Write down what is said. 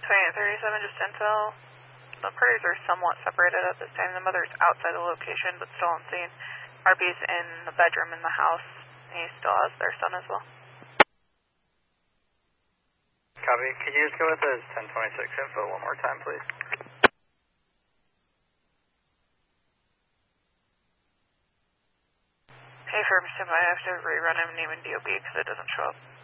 2837, just intel. The parties are somewhat separated at this time. The mother's outside the location, but still on scene. RB's in the bedroom in the house. He still has their son as well. Copy. Could you just go with the 1026 info one more time, please? Hey, firm, I have to rerun him name and DOB because it doesn't show up.